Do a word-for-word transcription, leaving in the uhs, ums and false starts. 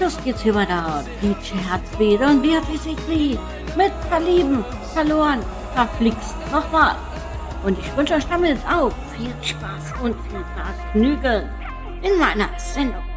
Just geht's hier weiter. D J Herzbeet und Beatrice Egli mit Verlieben, Verloren, Verflixt nochmal. Und ich wünsche euch damit auch viel Spaß und viel Vergnügen in meiner Sendung.